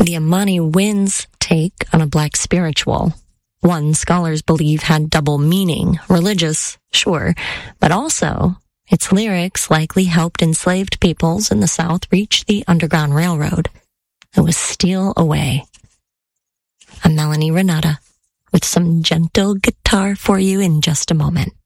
The Amani Winds take on a black spiritual. One, scholars believe had double meaning. Religious, sure, but also its lyrics likely helped enslaved peoples in the South reach the Underground Railroad. It was Steal Away. I'm Melanie Renata with some gentle guitar for you in just a moment.